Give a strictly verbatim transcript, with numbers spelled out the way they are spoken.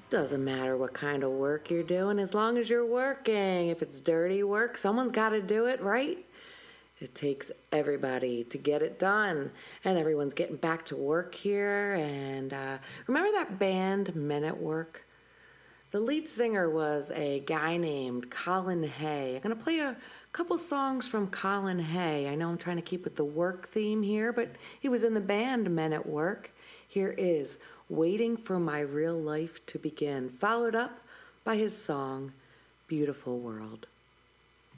Doesn't matter what kind of work you're doing as long as you're working. If it's dirty work, someone's got to do it, right? It takes everybody to get it done. And everyone's getting back to work here. And uh, remember that band, Men at Work? The lead singer was a guy named Colin Hay. I'm going to play a couple songs from Colin Hay. I know I'm trying to keep with the work theme here, but he was in the band Men at Work. Here is Waiting for My Real Life to Begin, followed up by his song, Beautiful World.